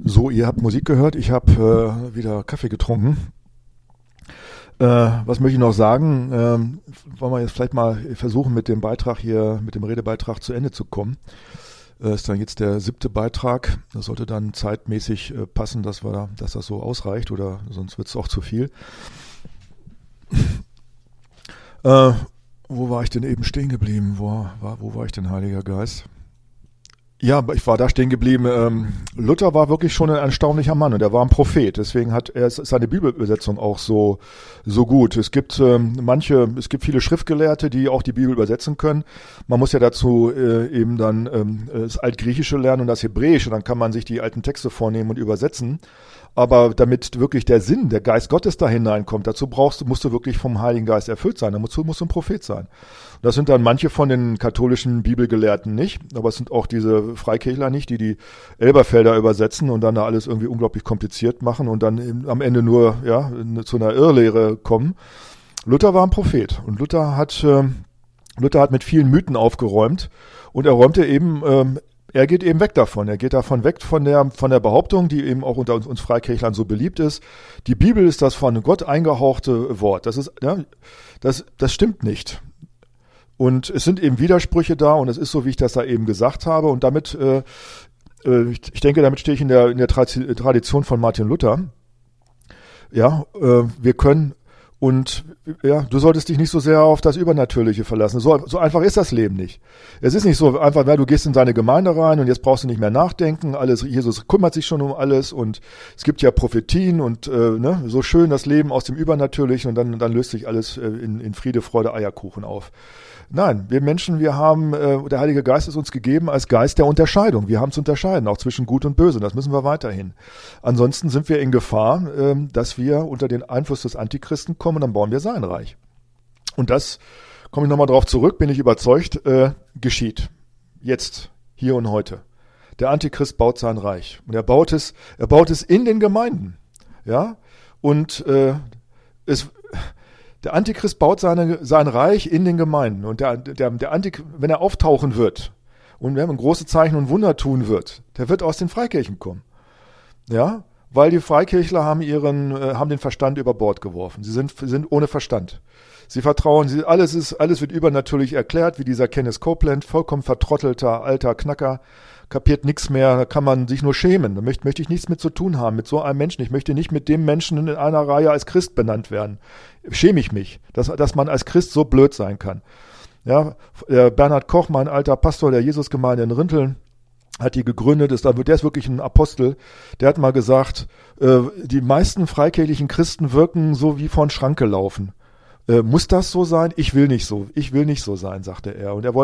So, ihr habt Musik gehört, ich habe wieder Kaffee getrunken. Was möchte ich noch sagen? Wollen wir jetzt vielleicht mal versuchen, mit dem Beitrag hier, mit dem Redebeitrag zu Ende zu kommen. Ist dann jetzt der 7. Beitrag. Das sollte dann zeitmäßig passen, dass das so ausreicht, oder sonst wird es auch zu viel. Wo war ich denn eben stehen geblieben? Wo war ich denn, Heiliger Geist? Ja, ich war da stehen geblieben. Luther war wirklich schon ein erstaunlicher Mann und er war ein Prophet. Deswegen ist seine Bibelübersetzung auch so gut. Es gibt viele Schriftgelehrte, die auch die Bibel übersetzen können. Man muss ja dazu eben dann das Altgriechische lernen und das Hebräische. Dann kann man sich die alten Texte vornehmen und übersetzen. Aber damit wirklich der Sinn, der Geist Gottes da hineinkommt, dazu musst du wirklich vom Heiligen Geist erfüllt sein. Dazu musst du ein Prophet sein. Das sind dann manche von den katholischen Bibelgelehrten nicht, aber es sind auch diese Freikirchler nicht, die Elberfelder übersetzen und dann da alles irgendwie unglaublich kompliziert machen und dann am Ende nur zu einer Irrlehre kommen. Luther war ein Prophet und Luther hat mit vielen Mythen aufgeräumt und er räumte eben er geht eben weg davon. Er geht davon weg von der Behauptung, die eben auch unter uns Freikirchlern so beliebt ist. Die Bibel ist das von Gott eingehauchte Wort. Das stimmt nicht. Und es sind eben Widersprüche da und es ist so, wie ich das da eben gesagt habe. Und damit, ich denke, damit stehe ich in der Tradition von Martin Luther. Ja, wir können. Und ja, du solltest dich nicht so sehr auf das Übernatürliche verlassen. So einfach ist das Leben nicht. Es ist nicht so einfach, du gehst in seine Gemeinde rein und jetzt brauchst du nicht mehr nachdenken. Jesus kümmert sich schon um alles und es gibt ja Prophetien und so schön das Leben aus dem Übernatürlichen und dann löst sich alles in Friede, Freude, Eierkuchen auf. Nein, wir Menschen, der Heilige Geist ist uns gegeben als Geist der Unterscheidung. Wir haben zu unterscheiden, auch zwischen Gut und Böse. Das müssen wir weiterhin. Ansonsten sind wir in Gefahr, dass wir unter den Einfluss des Antichristen kommen und dann bauen wir sein Reich. Und das, komme ich nochmal drauf zurück, bin ich überzeugt, geschieht. Jetzt, hier und heute. Der Antichrist baut sein Reich. Und er baut es in den Gemeinden. Ja? Und der Antichrist baut sein Reich in den Gemeinden und der Antichrist, wenn er auftauchen wird und wenn er große Zeichen und Wunder tun wird, der wird aus den Freikirchen kommen. Ja, weil die Freikirchler haben den Verstand über Bord geworfen. Sie sind ohne Verstand. Sie vertrauen, alles wird übernatürlich erklärt, wie dieser Kenneth Copeland, vollkommen vertrottelter, alter Knacker, kapiert nichts mehr, da kann man sich nur schämen. Da möchte ich nichts mit zu tun haben, mit so einem Menschen. Ich möchte nicht mit dem Menschen in einer Reihe als Christ benannt werden. Schäme ich mich, dass man als Christ so blöd sein kann. Ja, der Bernhard Koch, mein alter Pastor der Jesusgemeinde in Rinteln, hat die gegründet, der ist wirklich ein Apostel, der hat mal gesagt, die meisten freikirchlichen Christen wirken so wie vor den Schrank gelaufen. Muss das so sein? Ich will nicht so sein, sagte er. Und er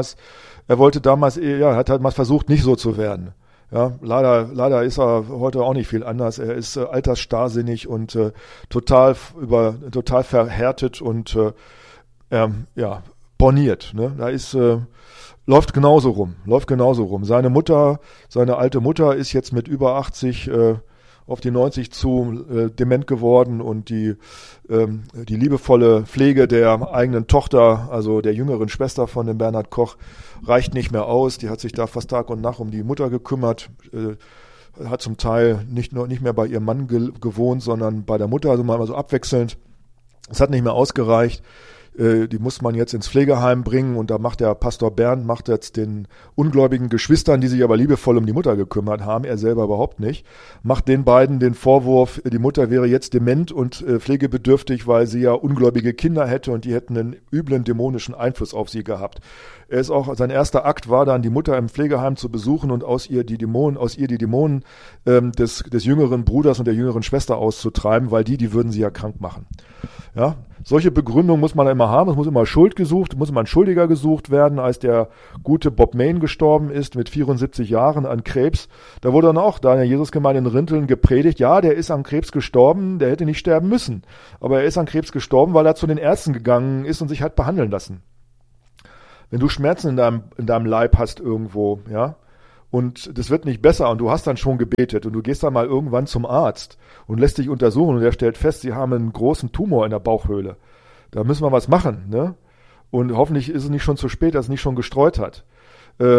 hat halt mal versucht, nicht so zu werden. Ja, leider ist er heute auch nicht viel anders. Er ist altersstarrsinnig und total verhärtet und borniert. Ne? Läuft genauso rum. Seine alte Mutter ist jetzt mit über 80 auf die 90 zu dement geworden und die liebevolle Pflege der eigenen Tochter, also der jüngeren Schwester von dem Bernhard Koch, reicht nicht mehr aus. Die hat sich da fast Tag und Nacht um die Mutter gekümmert, hat zum Teil nicht mehr bei ihrem Mann gewohnt, sondern bei der Mutter, also mal so abwechselnd. Es hat nicht mehr ausgereicht. Die muss man jetzt ins Pflegeheim bringen und da macht der Pastor Bernd jetzt den ungläubigen Geschwistern, die sich aber liebevoll um die Mutter gekümmert haben, er selber überhaupt nicht, macht den beiden den Vorwurf, die Mutter wäre jetzt dement und pflegebedürftig, weil sie ja ungläubige Kinder hätte und die hätten einen üblen dämonischen Einfluss auf sie gehabt. Sein erster Akt war dann, die Mutter im Pflegeheim zu besuchen und aus ihr die Dämonen des jüngeren Bruders und der jüngeren Schwester auszutreiben, weil die würden sie ja krank machen. Ja, solche Begründungen muss man immer haben, es muss immer ein Schuldiger gesucht werden, als der gute Bob Mayne gestorben ist mit 74 Jahren an Krebs. Da wurde dann auch da in der Jesusgemeinde in Rinteln gepredigt, ja, der ist an Krebs gestorben, der hätte nicht sterben müssen. Aber er ist an Krebs gestorben, weil er zu den Ärzten gegangen ist und sich hat behandeln lassen. Wenn du Schmerzen in deinem Leib hast irgendwo, ja, und das wird nicht besser und du hast dann schon gebetet und du gehst dann mal irgendwann zum Arzt und lässt dich untersuchen und der stellt fest, sie haben einen großen Tumor in der Bauchhöhle. Da müssen wir was machen, ne? Und hoffentlich ist es nicht schon zu spät, dass es nicht schon gestreut hat.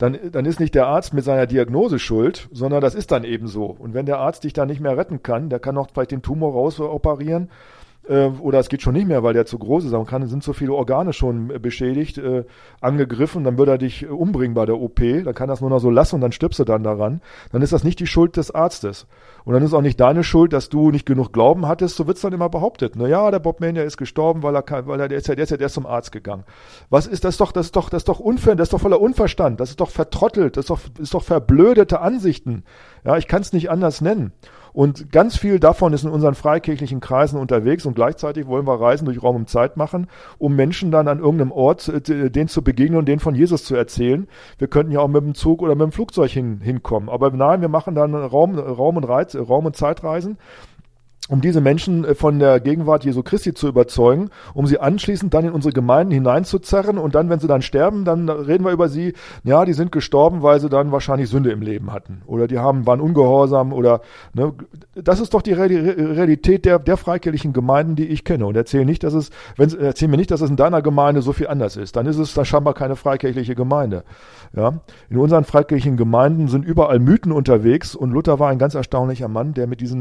dann ist nicht der Arzt mit seiner Diagnose schuld, sondern das ist dann eben so. Und wenn der Arzt dich dann nicht mehr retten kann, der kann auch vielleicht den Tumor rausoperieren, oder es geht schon nicht mehr, weil der zu groß ist, sind so viele Organe schon beschädigt, angegriffen, dann würde er dich umbringen bei der OP, dann kann das nur noch so lassen und dann stirbst du dann daran. Dann ist das nicht die Schuld des Arztes. Und dann ist auch nicht deine Schuld, dass du nicht genug Glauben hattest, so wird's dann immer behauptet. Na ja, der Bob Mania ist gestorben, der ist ja erst zum Arzt gegangen. Was ist das doch, das ist doch unfair, das ist doch voller Unverstand, das ist doch vertrottelt, das ist doch verblödete Ansichten. Ja, ich kann es nicht anders nennen. Und ganz viel davon ist in unseren freikirchlichen Kreisen unterwegs und gleichzeitig wollen wir Reisen durch Raum und Zeit machen, um Menschen dann an irgendeinem Ort denen zu begegnen und denen von Jesus zu erzählen. Wir könnten ja auch mit dem Zug oder mit dem Flugzeug hinkommen. Aber nein, wir machen dann Raum- und Zeitreisen, um diese Menschen von der Gegenwart Jesu Christi zu überzeugen, um sie anschließend dann in unsere Gemeinden hineinzuzerren und dann, wenn sie dann sterben, dann reden wir über sie, ja, die sind gestorben, weil sie dann wahrscheinlich Sünde im Leben hatten oder waren ungehorsam oder, ne, das ist doch die Realität der freikirchlichen Gemeinden, die ich kenne und erzähl mir nicht, dass es in deiner Gemeinde so viel anders ist, dann ist es da scheinbar keine freikirchliche Gemeinde, ja. In unseren freikirchlichen Gemeinden sind überall Mythen unterwegs und Luther war ein ganz erstaunlicher Mann, der mit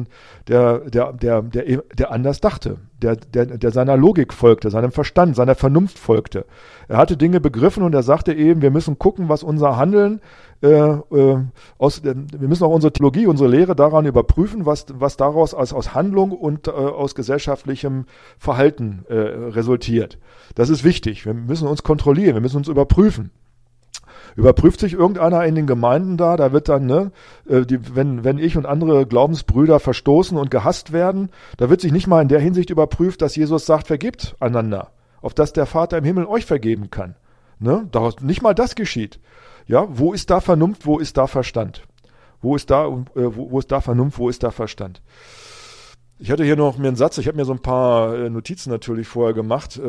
der anders dachte, der seiner Logik folgte, seinem Verstand, seiner Vernunft folgte. Er hatte Dinge begriffen und er sagte eben, wir müssen gucken, was unser Handeln, wir müssen auch unsere Theologie, unsere Lehre daran überprüfen, was daraus aus Handlung und aus gesellschaftlichem Verhalten resultiert. Das ist wichtig. Wir müssen uns kontrollieren, wir müssen uns überprüfen. Überprüft sich irgendeiner in den Gemeinden da wird dann, wenn ich und andere Glaubensbrüder verstoßen und gehasst werden, da wird sich nicht mal in der Hinsicht überprüft, dass Jesus sagt, vergebt einander, auf dass der Vater im Himmel euch vergeben kann. Ne? Nicht mal das geschieht. Ja, wo ist da Vernunft, wo ist da Verstand? Wo ist da Vernunft, wo ist da Verstand? Ich hatte hier noch mir einen Satz, ich habe mir so ein paar Notizen natürlich vorher gemacht.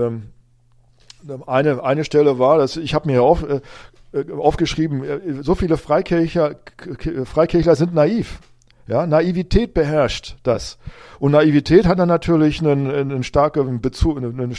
Eine Stelle war, ich habe mir aufgeschrieben, so viele Freikirchler sind naiv. Ja, Naivität beherrscht das. Und Naivität hat dann natürlich einen starken Bezug,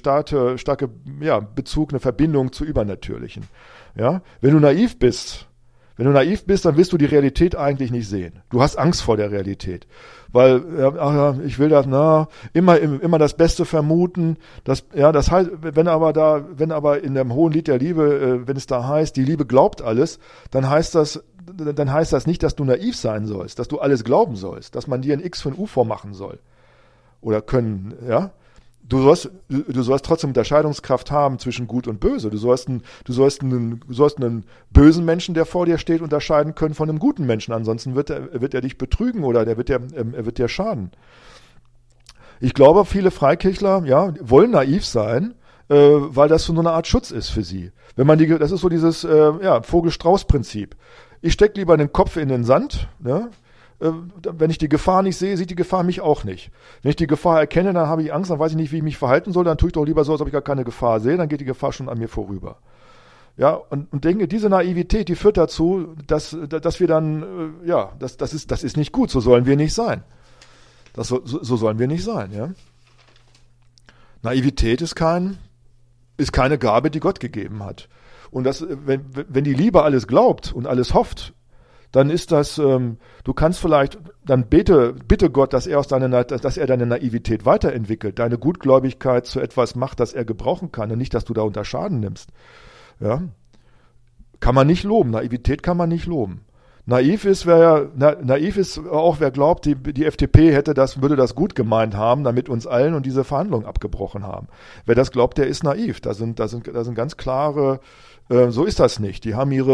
eine Verbindung zu Übernatürlichen. Ja, wenn du naiv bist, dann wirst du die Realität eigentlich nicht sehen. Du hast Angst vor der Realität. Weil, ich will immer das Beste vermuten. Das heißt, wenn aber in dem Hohen Lied der Liebe, wenn es da heißt, die Liebe glaubt alles, dann heißt das nicht, dass du naiv sein sollst, dass du alles glauben sollst, dass man dir ein X für ein U vormachen soll. Oder können, ja. Du sollst trotzdem Unterscheidungskraft haben zwischen Gut und Böse. Du sollst einen bösen Menschen, der vor dir steht, unterscheiden können von einem guten Menschen. Ansonsten wird er dich betrügen oder er wird dir schaden. Ich glaube, viele Freikirchler, ja, wollen naiv sein, weil das so eine Art Schutz ist für sie. Das ist so dieses, Vogel-Strauß-Prinzip. Ich stecke lieber den Kopf in den Sand, ne? Wenn ich die Gefahr nicht sehe, sieht die Gefahr mich auch nicht. Wenn ich die Gefahr erkenne, dann habe ich Angst, dann weiß ich nicht, wie ich mich verhalten soll, dann tue ich doch lieber so, als ob ich gar keine Gefahr sehe, dann geht die Gefahr schon an mir vorüber. Ja, und denke, diese Naivität, die führt dazu, dass wir dann, das ist nicht gut, so sollen wir nicht sein. So sollen wir nicht sein, ja. Naivität ist keine Gabe, die Gott gegeben hat. Und wenn die Liebe alles glaubt und alles hofft, dann ist das, du kannst vielleicht, dann bitte Gott, dass er deine Naivität weiterentwickelt, deine Gutgläubigkeit zu etwas macht, das er gebrauchen kann und nicht, dass du da unter Schaden nimmst. Ja? Kann man nicht loben, Naivität kann man nicht loben. Naiv ist auch, wer glaubt, die FDP würde das gut gemeint haben, damit uns allen und diese Verhandlungen abgebrochen haben. Wer das glaubt, der ist naiv. Da sind ganz klare, so ist das nicht. Die haben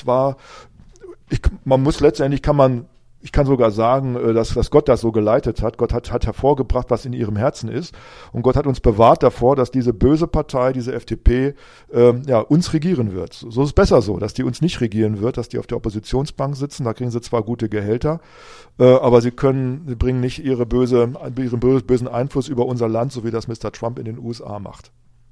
ich kann sogar sagen, dass Gott das so geleitet hat. Gott hat hervorgebracht, was in ihrem Herzen ist. Und Gott hat uns bewahrt davor, dass diese böse Partei, diese FDP, uns regieren wird. So ist es besser so, dass die uns nicht regieren wird, dass die auf der Oppositionsbank sitzen. Da kriegen sie zwar gute Gehälter, aber sie bringen nicht ihren bösen Einfluss über unser Land, so wie das Mr. Trump in den USA macht.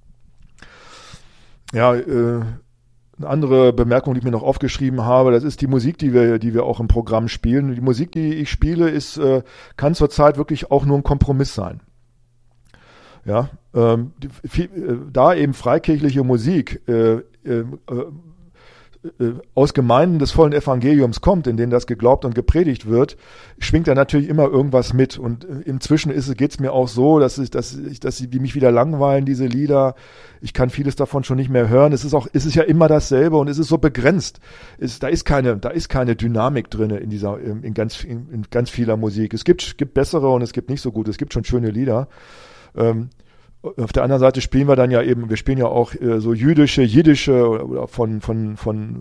Ja, eine andere Bemerkung, die ich mir noch aufgeschrieben habe, das ist die Musik, die wir auch im Programm spielen. Die Musik, die ich spiele, kann zurzeit wirklich auch nur ein Kompromiss sein. Ja, da eben freikirchliche Musik aus Gemeinden des vollen Evangeliums kommt, in denen das geglaubt und gepredigt wird, schwingt da natürlich immer irgendwas mit. Und inzwischen geht's mir auch so, dass die mich wieder langweilen, diese Lieder. Ich kann vieles davon schon nicht mehr hören. Es ist ja immer dasselbe und es ist so begrenzt. Da ist keine Dynamik drin in ganz vieler Musik. Es gibt bessere und es gibt nicht so gut. Es gibt schon schöne Lieder. Auf der anderen Seite spielen wir dann ja eben, wir spielen ja auch so jiddische oder von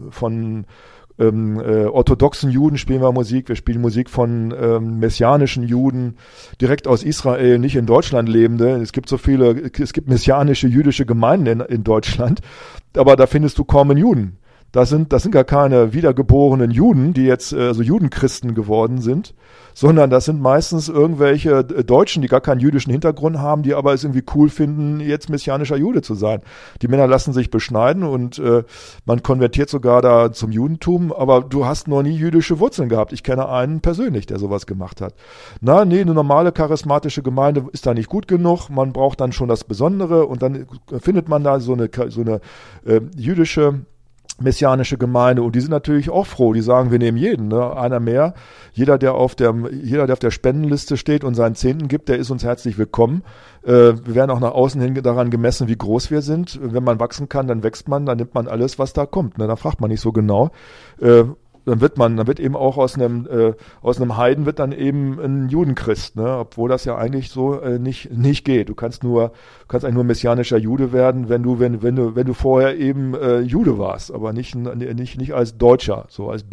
orthodoxen Juden spielen wir Musik. Wir spielen Musik von messianischen Juden, direkt aus Israel, nicht in Deutschland lebende. Es gibt messianische jüdische Gemeinden in Deutschland, aber da findest du kaum einen Juden. Das sind gar keine wiedergeborenen Juden, die jetzt so Judenchristen geworden sind, sondern das sind meistens irgendwelche Deutschen, die gar keinen jüdischen Hintergrund haben, die aber es irgendwie cool finden, jetzt messianischer Jude zu sein. Die Männer lassen sich beschneiden und man konvertiert sogar da zum Judentum, aber du hast noch nie jüdische Wurzeln gehabt. Ich kenne einen persönlich, der sowas gemacht hat. Eine normale charismatische Gemeinde ist da nicht gut genug, man braucht dann schon das Besondere und dann findet man da so eine jüdische messianische Gemeinde und die sind natürlich auch froh, die sagen, wir nehmen jeden, ne? Einer mehr, jeder der auf der Spendenliste steht und seinen Zehnten gibt, der ist uns herzlich willkommen. Wir werden auch nach außen hin daran gemessen, wie groß wir sind. Wenn man wachsen kann, dann wächst man, dann nimmt man alles, was da kommt, ne? Da fragt man nicht so genau. Dann wird eben auch aus einem Heiden wird dann eben ein Judenchrist, ne? Obwohl das ja eigentlich so nicht geht. Du kannst eigentlich nur messianischer Jude werden, wenn du vorher eben Jude warst, aber nicht als Deutscher, so als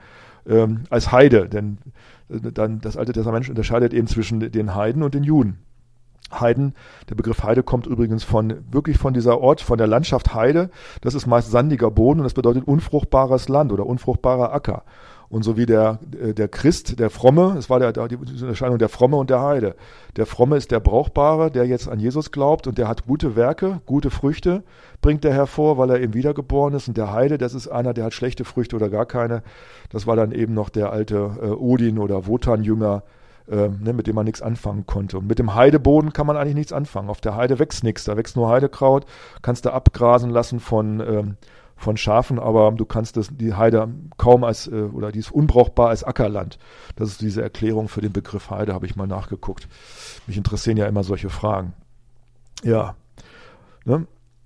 als Heide, denn dann das Alte Testament unterscheidet eben zwischen den Heiden und den Juden. Heiden, der Begriff Heide kommt übrigens von der Landschaft Heide, das ist meist sandiger Boden und das bedeutet unfruchtbares Land oder unfruchtbarer Acker. Und so wie der Christ, der Fromme, es war die Unterscheidung der Fromme und der Heide. Der Fromme ist der Brauchbare, der jetzt an Jesus glaubt und der hat gute Werke, gute Früchte, bringt er hervor, weil er eben wiedergeboren ist. Und der Heide, das ist einer, der hat schlechte Früchte oder gar keine. Das war dann eben noch der alte Odin oder Wotan-Jünger, mit dem man nichts anfangen konnte. Und mit dem Heideboden kann man eigentlich nichts anfangen. Auf der Heide wächst nichts, da wächst nur Heidekraut, kannst du abgrasen lassen von Schafen, aber du kannst die Heide kaum die ist unbrauchbar als Ackerland. Das ist diese Erklärung für den Begriff Heide, habe ich mal nachgeguckt. Mich interessieren ja immer solche Fragen. Ja. Ne?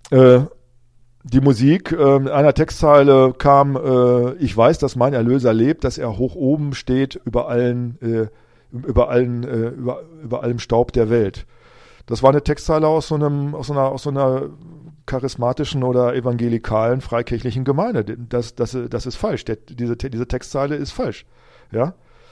Die Musik, in einer Textzeile kam, ich weiß, dass mein Erlöser lebt, dass er hoch oben steht über allem Staub der Welt. Das war eine Textzeile aus so einer charismatischen oder evangelikalen freikirchlichen Gemeinde. Das ist falsch. Diese Textzeile ist falsch. Ja.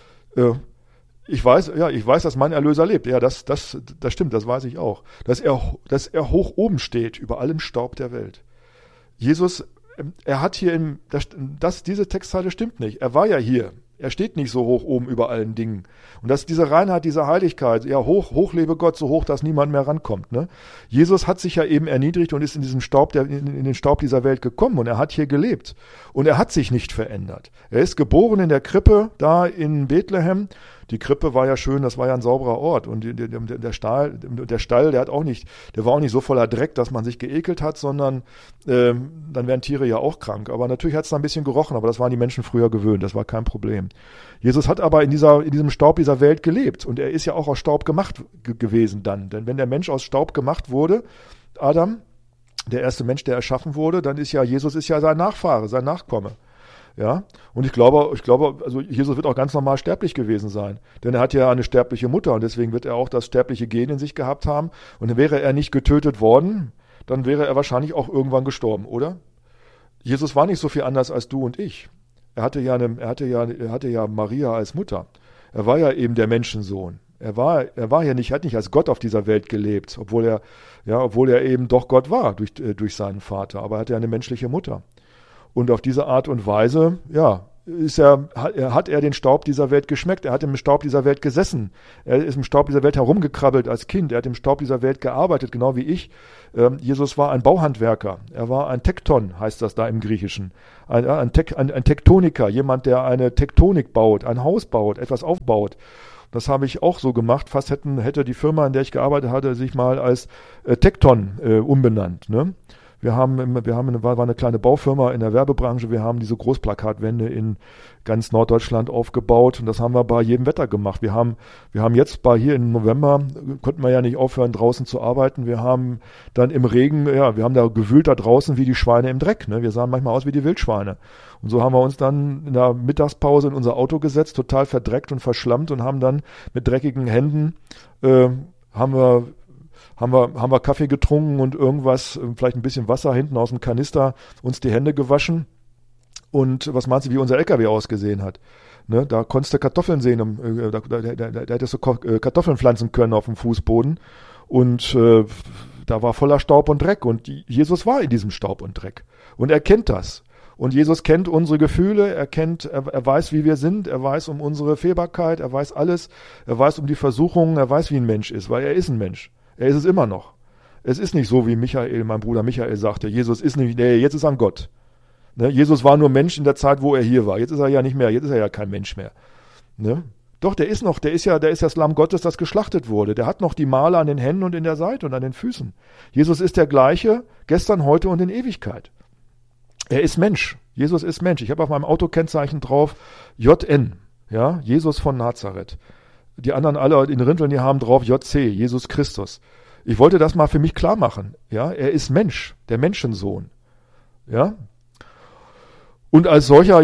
Ich weiß, dass mein Erlöser lebt. Ja, das stimmt, das weiß ich auch. Dass er hoch oben steht über allem Staub der Welt. Jesus, er hat hier diese Textzeile stimmt nicht. Er war ja hier. Er steht nicht so hoch oben über allen Dingen. Und das ist diese Reinheit, diese Heiligkeit. Ja, hoch lebe Gott, so hoch, dass niemand mehr rankommt. Ne? Jesus hat sich ja eben erniedrigt und ist in den Staub dieser Welt gekommen und er hat hier gelebt. Und er hat sich nicht verändert. Er ist geboren in der Krippe da in Bethlehem. Die Krippe war ja schön, das war ja ein sauberer Ort. Und der Stall, der war auch nicht so voller Dreck, dass man sich geekelt hat, sondern dann wären Tiere ja auch krank. Aber natürlich hat es da ein bisschen gerochen, aber das waren die Menschen früher gewöhnt, das war kein Problem. Jesus hat aber in diesem Staub dieser Welt gelebt und er ist ja auch aus Staub gemacht gewesen dann. Denn wenn der Mensch aus Staub gemacht wurde, Adam, der erste Mensch, der erschaffen wurde, dann ist ja Jesus sein Nachfahre, sein Nachkomme. Ja, und ich glaube, also Jesus wird auch ganz normal sterblich gewesen sein, denn er hat ja eine sterbliche Mutter und deswegen wird er auch das sterbliche Gen in sich gehabt haben und dann wäre er nicht getötet worden, dann wäre er wahrscheinlich auch irgendwann gestorben, oder? Jesus war nicht so viel anders als du und ich. Er hatte ja Maria als Mutter. Er war ja eben der Menschensohn. Er hat nicht als Gott auf dieser Welt gelebt, obwohl er eben doch Gott war durch seinen Vater, aber er hatte ja eine menschliche Mutter. Und auf diese Art und Weise, ja, hat er den Staub dieser Welt geschmeckt. Er hat im Staub dieser Welt gesessen. Er ist im Staub dieser Welt herumgekrabbelt als Kind. Er hat im Staub dieser Welt gearbeitet, genau wie ich. Jesus war ein Bauhandwerker. Er war ein Tekton, heißt das da im Griechischen. Ein Tektoniker, jemand, der eine Tektonik baut, ein Haus baut, etwas aufbaut. Das habe ich auch so gemacht. Fast hätte die Firma, in der ich gearbeitet hatte, sich mal als Tekton umbenannt, ne? war eine kleine Baufirma in der Werbebranche, wir haben diese Großplakatwände in ganz Norddeutschland aufgebaut und das haben wir bei jedem Wetter gemacht. Wir haben jetzt hier im November, konnten wir ja nicht aufhören draußen zu arbeiten, wir haben dann im Regen, wir haben da gewühlt da draußen wie die Schweine im Dreck, ne? Wir sahen manchmal aus wie die Wildschweine. Und so haben wir uns dann in der Mittagspause in unser Auto gesetzt, total verdreckt und verschlammt und haben dann mit dreckigen Händen, haben wir Kaffee getrunken und irgendwas, vielleicht ein bisschen Wasser hinten aus dem Kanister, uns die Hände gewaschen. Und was meinst du, wie unser LKW ausgesehen hat? Ne, da konntest du Kartoffeln sehen, da hättest du Kartoffeln pflanzen können auf dem Fußboden. Und da war voller Staub und Dreck. Und Jesus war in diesem Staub und Dreck. Und er kennt das. Und Jesus kennt unsere Gefühle, er weiß, wie wir sind, er weiß um unsere Fehlbarkeit, er weiß alles, er weiß um die Versuchungen, er weiß, wie ein Mensch ist, weil er ist ein Mensch. Er ist es immer noch. Es ist nicht so, wie mein Bruder Michael sagte, Jesus ist nicht, nee, jetzt ist er ein Gott. Ne? Jesus war nur Mensch in der Zeit, wo er hier war. Jetzt ist er ja nicht mehr, jetzt ist er ja kein Mensch mehr. Ne? Doch, der ist das Lamm Gottes, das geschlachtet wurde. Der hat noch die Male an den Händen und in der Seite und an den Füßen. Jesus ist der gleiche, gestern, heute und in Ewigkeit. Er ist Mensch. Jesus ist Mensch. Ich habe auf meinem Autokennzeichen drauf JN, ja, Jesus von Nazareth. Die anderen alle in Rinteln, die haben drauf JC, Jesus Christus. Ich wollte das mal für mich klar machen. Ja, er ist Mensch, der Menschensohn. Ja. Und als solcher,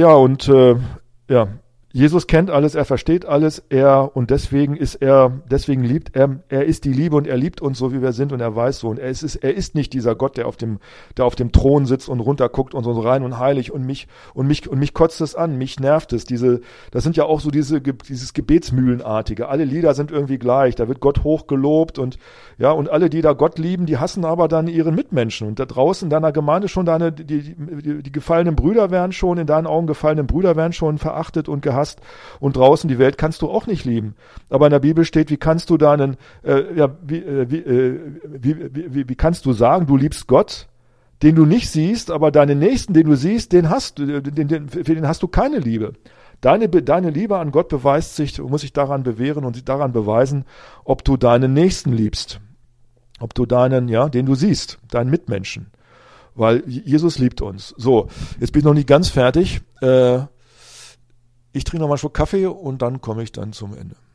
Jesus kennt alles, er versteht alles, deswegen liebt er ist die Liebe und er liebt uns so, wie wir sind und er weiß so. Und er ist nicht dieser Gott, der auf dem Thron sitzt und runterguckt und so rein und heilig und mich kotzt es an, mich nervt es. Das sind ja auch so dieses Gebetsmühlenartige. Alle Lieder sind irgendwie gleich, da wird Gott hoch gelobt und alle, die da Gott lieben, die hassen aber dann ihren Mitmenschen. Und da draußen in deiner Gemeinde schon die gefallenen Brüder werden schon, in deinen Augen gefallenen Brüder werden schon verachtet und gehasst. Und draußen die Welt kannst du auch nicht lieben. Aber in der Bibel steht, wie kannst du wie kannst du sagen, du liebst Gott, den du nicht siehst, aber deinen Nächsten, den du siehst, für den hast du keine Liebe. Deine Liebe an Gott muss sich daran bewähren und sich daran beweisen, ob du deinen Nächsten liebst. Ob du den du siehst, deinen Mitmenschen. Weil Jesus liebt uns. So, jetzt bin ich noch nicht ganz fertig. Ich trinke noch mal einen Schluck Kaffee und dann komme ich dann zum Ende.